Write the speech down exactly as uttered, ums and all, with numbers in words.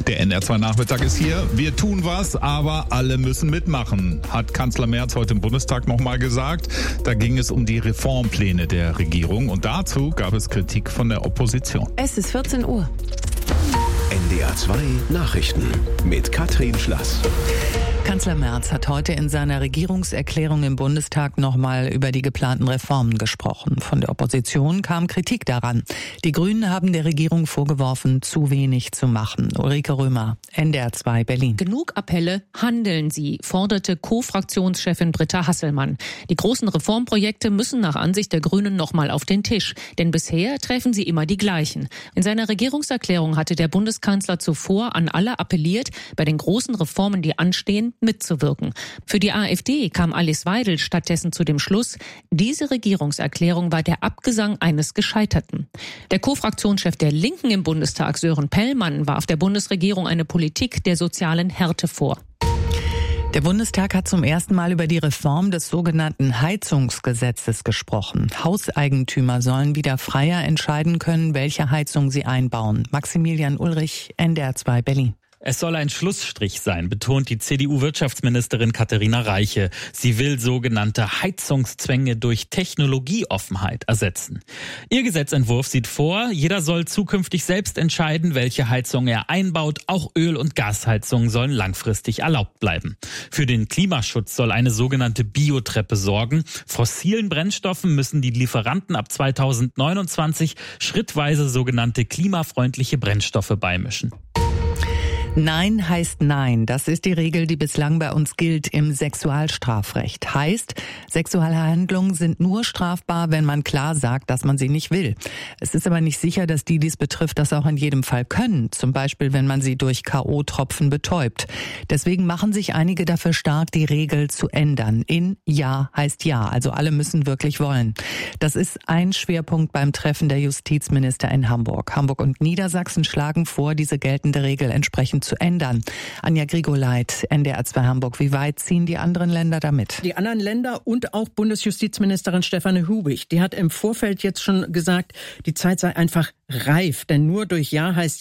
Der N R zwei Nachmittag ist hier. Wir tun was, aber alle müssen mitmachen, hat Kanzler Merz heute im Bundestag nochmal gesagt. Da ging es um die Reformpläne der Regierung und dazu gab es Kritik von der Opposition. Es ist vierzehn Uhr. N D R zwei Nachrichten mit Katrin Schlass. Kanzler Merz hat heute in seiner Regierungserklärung im Bundestag nochmal über die geplanten Reformen gesprochen. Von der Opposition kam Kritik daran. Die Grünen haben der Regierung vorgeworfen, zu wenig zu machen. Ulrike Römer, N D R zwei Berlin. Genug Appelle, handeln Sie, forderte Co-Fraktionschefin Britta Hasselmann. Die großen Reformprojekte müssen nach Ansicht der Grünen nochmal auf den Tisch. Denn bisher treffen sie immer die gleichen. In seiner Regierungserklärung hatte der Bundeskanzler zuvor an alle appelliert, bei den großen Reformen, die anstehen, mitzuwirken. Für die AfD kam Alice Weidel stattdessen zu dem Schluss, diese Regierungserklärung war der Abgesang eines Gescheiterten. Der Co-Fraktionschef der Linken im Bundestag, Sören Pellmann, warf der Bundesregierung eine Politik der sozialen Härte vor. Der Bundestag hat zum ersten Mal über die Reform des sogenannten Heizungsgesetzes gesprochen. Hauseigentümer sollen wieder freier entscheiden können, welche Heizung sie einbauen. Maximilian Ulrich, N D R zwei Berlin. Es soll ein Schlussstrich sein, betont die C D U-Wirtschaftsministerin Katharina Reiche. Sie will sogenannte Heizungszwänge durch Technologieoffenheit ersetzen. Ihr Gesetzentwurf sieht vor, jeder soll zukünftig selbst entscheiden, welche Heizung er einbaut. Auch Öl- und Gasheizungen sollen langfristig erlaubt bleiben. Für den Klimaschutz soll eine sogenannte Biotreppe sorgen. Fossilen Brennstoffen müssen die Lieferanten ab zweitausendneunundzwanzig schrittweise sogenannte klimafreundliche Brennstoffe beimischen. Nein heißt Nein. Das ist die Regel, die bislang bei uns gilt im Sexualstrafrecht. Heißt, sexuelle Handlungen sind nur strafbar, wenn man klar sagt, dass man sie nicht will. Es ist aber nicht sicher, dass die, die es betrifft, das auch in jedem Fall können. Zum Beispiel, wenn man sie durch K O-Tropfen betäubt. Deswegen machen sich einige dafür stark, die Regel zu ändern. In Ja heißt Ja. Also alle müssen wirklich wollen. Das ist ein Schwerpunkt beim Treffen der Justizminister in Hamburg. Hamburg und Niedersachsen schlagen vor, diese geltende Regel entsprechend zu ändern. Anja Grigoleit, N D R zwei Hamburg. Wie weit ziehen die anderen Länder damit? Die anderen Länder und auch Bundesjustizministerin Stefanie Hubig, die hat im Vorfeld jetzt schon gesagt, die Zeit sei einfach reif, denn nur durch Ja heißt